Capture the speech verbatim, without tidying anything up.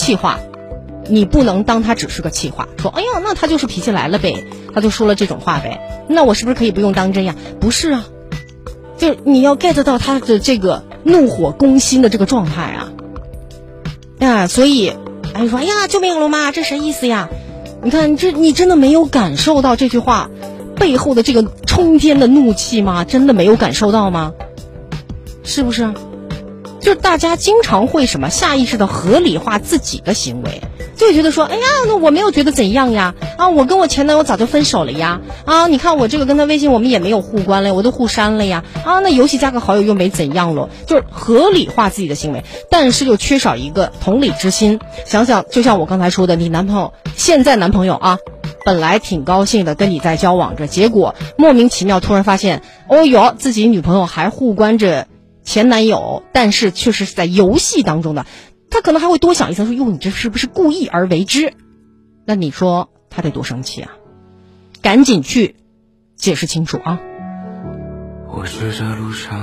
气话，你不能当他只是个气话，说哎呀那他就是脾气来了呗，他就说了这种话呗，那我是不是可以不用当真呀？不是啊，就是你要 get 到他的这个怒火攻心的这个状态啊啊，所以哎说哎呀救命了吗？这啥意思呀？你看这你真的没有感受到这句话背后的这个冲天的怒气吗？真的没有感受到吗？是不是？就是大家经常会什么下意识的合理化自己的行为，就会觉得说哎呀那我没有觉得怎样呀，啊我跟我前男友早就分手了呀，啊你看我这个跟他微信我们也没有互关了，我都互删了呀，啊那游戏加个好友又没怎样了，就是合理化自己的行为，但是又缺少一个同理之心。想想就像我刚才说的，你男朋友现在男朋友啊本来挺高兴的跟你在交往着，结果莫名其妙突然发现哦哟自己女朋友还互关着前男友，但是确实是在游戏当中的，他可能还会多想一层说哟你这是不是故意而为之，那你说他得多生气啊，赶紧去解释清楚啊。 我是这路上